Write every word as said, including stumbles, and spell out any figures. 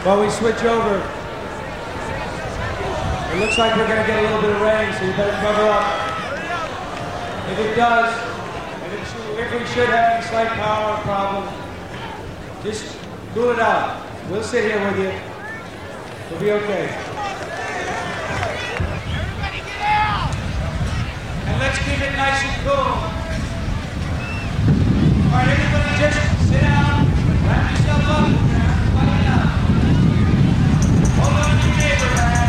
While we switch over, it looks like we're going to get a little bit of rain, so you better cover up. If it does, if, it should, if we should have any slight power problem, just cool it out. We'll sit here with you. We'll be okay. Everybody get out! And let's keep it nice and cool. All right, everybody just sit down, wrap yourself up, everybody out. Hold on to your neighbor, man.